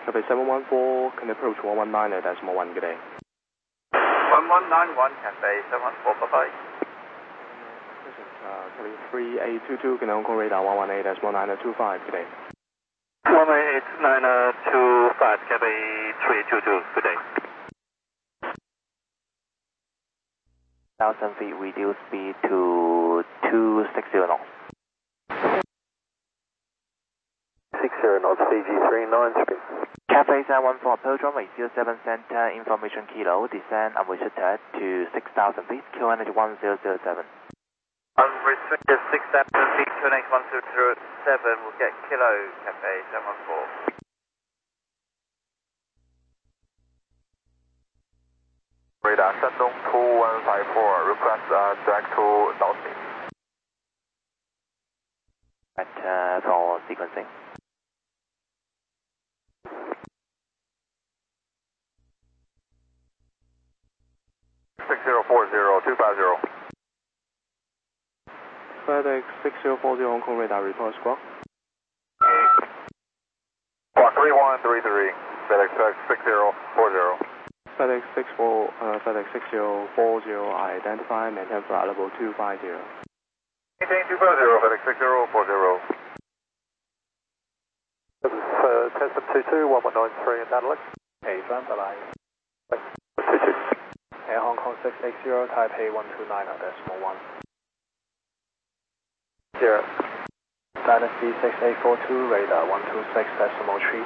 Cafe 714, can approach 119.1, good day. 1191, Cafe 714, bye-bye. Cafe 3822, can Hong Kong radar 118.925, good day. 118.925, Cafe 322, good day. 1,000 feet, reduce speed to 260 knots. 60 knots, VG393. Cafe 714, approach runway 07 center, information kilo, descend unrestricted to 6,000 feet, QNH 1007. Unrestricted 6,000 feet, QNH 1007, we'll get kilo, Cafe 714. Radar Shandong 2154, request direct to Dawson. For sequencing. FedEx 6040 Hong Kong radar report squawk. Squawk 3133, FedEx 6040. FedEx 6040, identify, maintain flight level 250. Maintain 250, FedEx 6040. This is Tesla 22, 1193 in Danilek. Hey, bye-bye. 22. Air Hong Kong 680, Taipei 129.1. 0. Dynasty 6842, radar 126.3.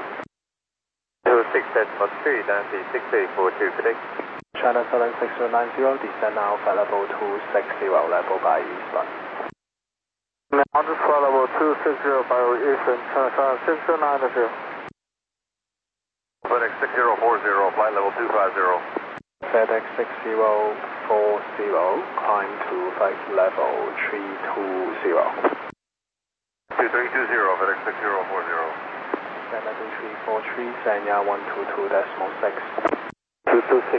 26.3, Dynasty 6842, good day. China Southern 6090, descend now, flight level 260, level by Eastern. On to flight level 260 by Eastern, China Southern 6090. FedEx 6040, flight level 250. FedEx 6040, climb to flight level 320. 2320, FedEx 6040. Standard 343, Sanya 122.6. 226,